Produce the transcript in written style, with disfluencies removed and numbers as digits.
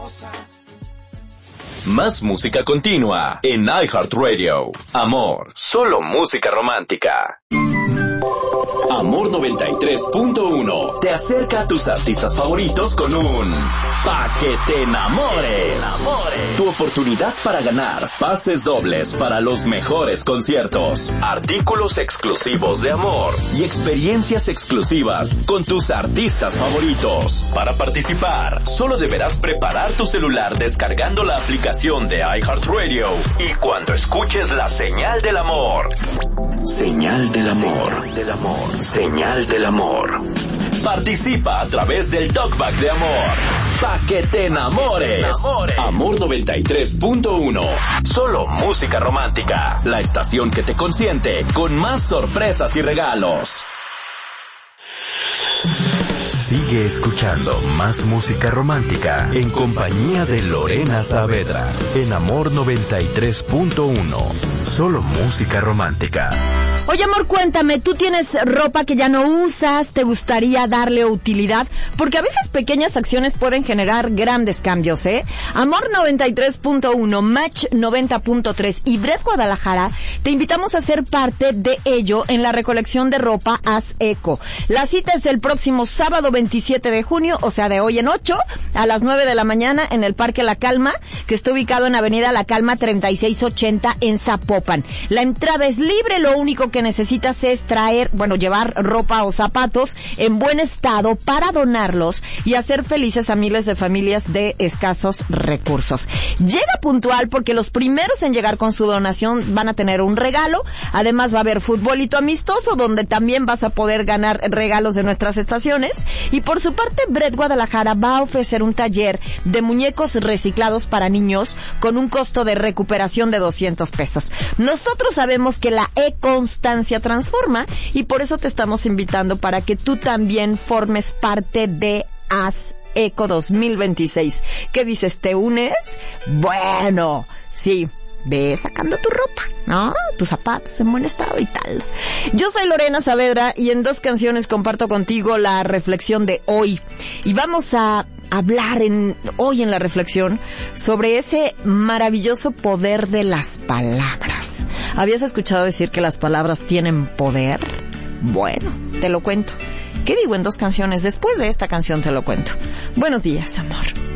Más música continua en iHeartRadio. Amor, solo música romántica. Amor 93.1 te acerca a tus artistas favoritos con un Pa' que te enamores. Tu oportunidad para ganar pases dobles para los mejores conciertos, artículos exclusivos de Amor y experiencias exclusivas con tus artistas favoritos. Para participar, solo deberás preparar tu celular descargando la aplicación de iHeartRadio y cuando escuches la señal del amor. Señal del amor. Señal del amor. Participa a través del Talkback de Amor. Pa' que te enamores. Amor 93.1. Solo música romántica. La estación que te consiente con más sorpresas y regalos. Sigue escuchando más música romántica en compañía de Lorena Saavedra en Amor 93.1. Solo música romántica. Oye, amor, cuéntame, ¿tú tienes ropa que ya no usas? ¿Te gustaría darle utilidad? Porque a veces pequeñas acciones pueden generar grandes cambios, ¿eh? Amor 93.1, Match 90.3 y Bred Guadalajara te invitamos a ser parte de ello en la recolección de ropa Haz Eco. La cita es el próximo sábado 27 de junio, o sea, de hoy en 8, a las 9 de la mañana en el Parque La Calma, que está ubicado en Avenida La Calma 3680 en Zapopan. La entrada es libre, lo único que necesitas es llevar ropa o zapatos en buen estado para donarlos y hacer felices a miles de familias de escasos recursos. Llega puntual porque los primeros en llegar con su donación van a tener un regalo. Además va a haber futbolito amistoso donde también vas a poder ganar regalos de nuestras estaciones. Y por su parte, Bred Guadalajara va a ofrecer un taller de muñecos reciclados para niños con un costo de recuperación de 200 pesos. Nosotros sabemos que la constancia transforma y por eso te estamos invitando para que tú también formes parte de Haz Eco 2026. ¿Qué dices? ¿Te unes? Bueno, sí. Ve sacando tu ropa, ¿no? Tus zapatos en buen estado y tal. Yo soy Lorena Saavedra y en 2 canciones comparto contigo la reflexión de hoy. Y vamos a hablar hoy en la reflexión sobre ese maravilloso poder de las palabras. ¿Habías escuchado decir que las palabras tienen poder? Bueno, te lo cuento. ¿Qué digo en 2 canciones? Después de esta canción te lo cuento. Buenos días, amor.